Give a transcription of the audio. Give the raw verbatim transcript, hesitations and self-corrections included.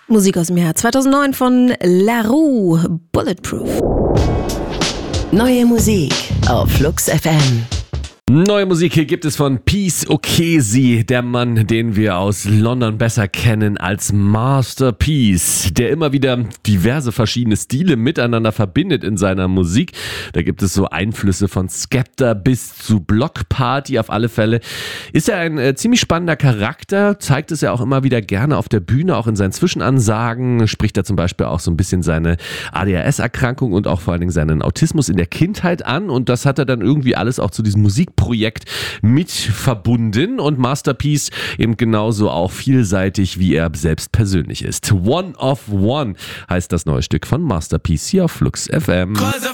Musik aus dem Jahr zweitausendneun von La Roux, Bulletproof. Neue Musik auf Flux F M. Neue Musik hier gibt es von Peace Okezie, der Mann, den wir aus London besser kennen als Master Peace, der immer wieder diverse verschiedene Stile miteinander verbindet in seiner Musik. Da gibt es so Einflüsse von Skepta bis zu Block Party. Auf alle Fälle ist er ein äh, ziemlich spannender Charakter, zeigt es ja auch immer wieder gerne auf der Bühne, auch in seinen Zwischenansagen, spricht er zum Beispiel auch so ein bisschen seine A D H S-Erkrankung und auch vor allen Dingen seinen Autismus in der Kindheit an, und das hat er dann irgendwie alles auch zu diesem Musik Projekt mit verbunden, und Master Peace eben genauso auch vielseitig, wie er selbst persönlich ist. One of One heißt das neue Stück von Master Peace hier auf Flux F M. Cause I